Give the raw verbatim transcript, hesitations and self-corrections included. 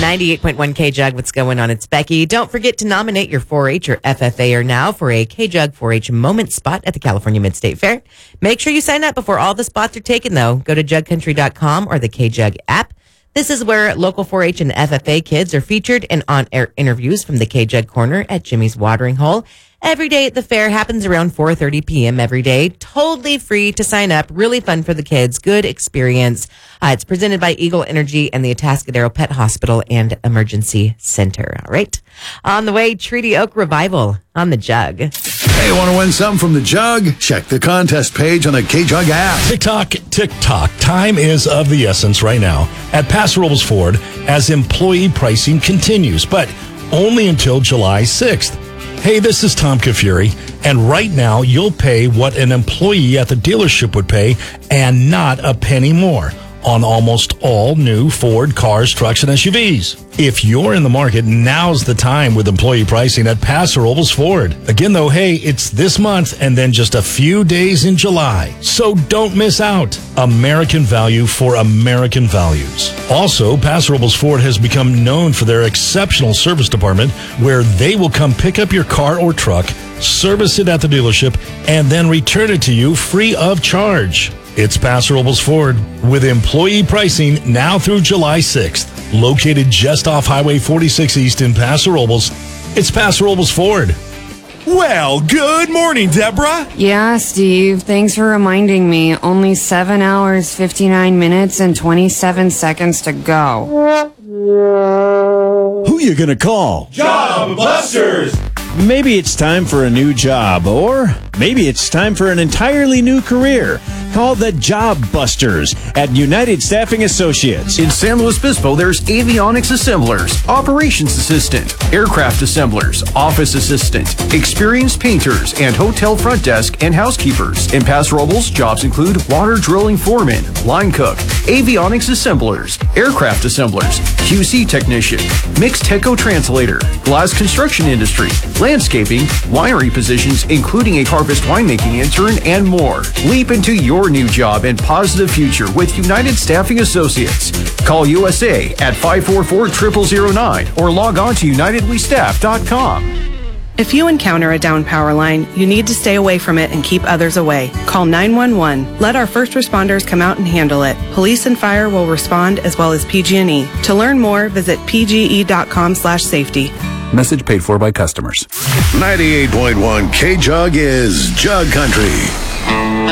ninety-eight point one K-Jug, what's going on? It's Becky. Don't forget to nominate your four H or F F A-er now for a K-Jug four H moment spot at the California Mid-State Fair. Make sure you sign up before all the spots are taken, though. Go to jug country dot com or the K-Jug app. This is where local four H and F F A kids are featured in on-air interviews from the K-Jug Corner at Jimmy's Watering Hole. Every day at the fair happens around four thirty p.m. every day. Totally free to sign up. Really fun for the kids. Good experience. Uh, it's presented by Eagle Energy and the Atascadero Pet Hospital and Emergency Center. All right. On the way, Treaty Oak Revival on the Jug. Hey, want to win something from the Jug? Check the contest page on the K-Jug app. Tick-tock, tick-tock. Time is of the essence right now at Paso Robles Ford as employee pricing continues, but only until July sixth. Hey, this is Tom Kafuri, and right now you'll pay what an employee at the dealership would pay and not a penny more on almost all new Ford cars, trucks, and S U Vs. If you're in the market, now's the time with employee pricing at Paso Robles Ford. Again, though, hey, it's this month and then just a few days in July. So don't miss out. American value for American values. Also, Paso Robles Ford has become known for their exceptional service department where they will come pick up your car or truck, service it at the dealership, and then return it to you free of charge. It's Paso Robles Ford with employee pricing now through July sixth. Located just off Highway forty-six East in Paso Robles, it's Paso Robles Ford. Well, good morning, Deborah. Yeah, Steve. Thanks for reminding me. Only seven hours, fifty-nine minutes, and twenty-seven seconds to go. Who you gonna call? Job Busters! Maybe it's time for a new job, or maybe it's time for an entirely new career. Call the Job Busters at United Staffing Associates. In San Luis Obispo, there's avionics assemblers, operations assistant, aircraft assemblers, office assistant, experienced painters, and hotel front desk and housekeepers. In Paso Robles, jobs include water drilling foreman, line cook, avionics assemblers, aircraft assemblers, Q C technician, mixed techo translator, glass construction industry, landscaping, winery positions, including a harvest winemaking intern, and more. Leap into your new job and positive future with United Staffing Associates. Call U S A at five four four, zero zero zero nine or log on to united we staff dot com. If you encounter a down power line, you need to stay away from it and keep others away. Call nine one one. Let our first responders come out and handle it. Police and fire will respond as well as P G and E. To learn more, visit p g e dot com slash safety. Message paid for by customers. ninety-eight point one K-Jug is Jug Country.